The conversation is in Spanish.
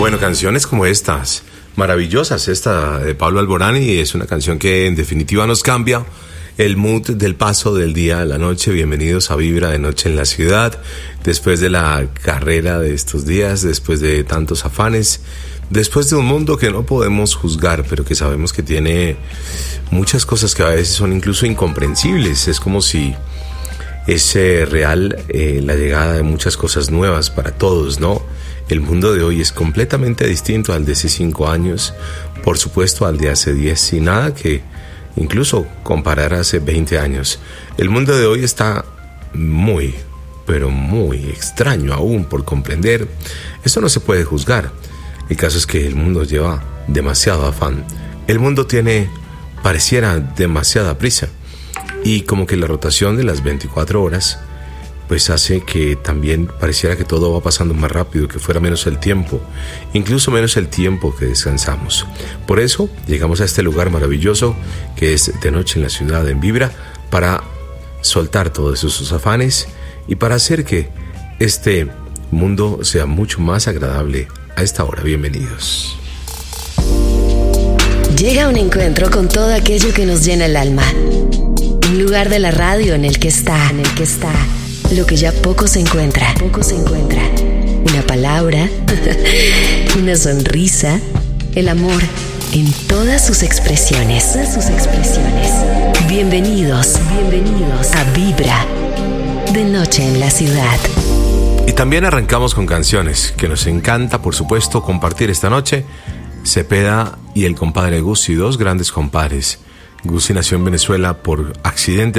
Bueno, canciones como estas, maravillosas, esta de Pablo Alborán, y es una canción que en definitiva nos cambia el mood del paso del día a la noche. Bienvenidos a Vibra de Noche en la Ciudad, después de la carrera de estos días, después de tantos afanes, después de un mundo que no podemos juzgar, pero que sabemos que tiene muchas cosas que a veces son incluso incomprensibles. Es como si es real la llegada de muchas cosas nuevas para todos, ¿no? El mundo de hoy es completamente distinto al de hace 5 años, por supuesto al de hace 10, y nada que incluso comparar hace 20 años. El mundo de hoy está muy, pero muy extraño aún por comprender. Eso no se puede juzgar. El caso es que el mundo lleva demasiado afán. El mundo tiene, pareciera, demasiada prisa. Y como que la rotación de las 24 horas pues hace que también pareciera que todo va pasando más rápido, que fuera menos el tiempo, incluso menos el tiempo que descansamos. Por eso llegamos a este lugar maravilloso que es De Noche en la Ciudad, en Vibra, para soltar todos esos afanes y para hacer que este mundo sea mucho más agradable a esta hora. Bienvenidos. Llega un encuentro con todo aquello que nos llena el alma. Un lugar de la radio en el que está lo que ya poco se encuentra. Una palabra, una sonrisa, el amor en todas sus expresiones. Bienvenidos a Vibra de Noche en la Ciudad. Y también arrancamos con canciones que nos encanta, por supuesto, compartir esta noche. Cepeda y el compadre Guzzi, dos grandes compadres. Guzzi nació en Venezuela por accidente,